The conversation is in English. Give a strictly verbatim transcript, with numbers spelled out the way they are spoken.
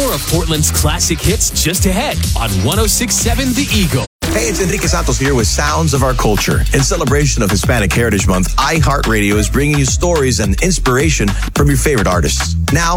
More of Portland's classic hits just ahead on one oh six point seven The Eagle. Hey, it's Enrique Santos here with Sounds of Our Culture. In celebration of Hispanic Heritage Month, iHeartRadio is bringing you stories and inspiration from your favorite artists. Now,